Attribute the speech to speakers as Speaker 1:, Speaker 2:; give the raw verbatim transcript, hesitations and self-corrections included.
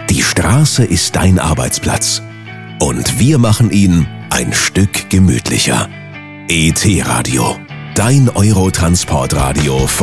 Speaker 1: Die Straße ist dein Arbeitsplatz. Und wir machen ihn ein Stück gemütlicher. E T-Radio, dein Eurotransportradio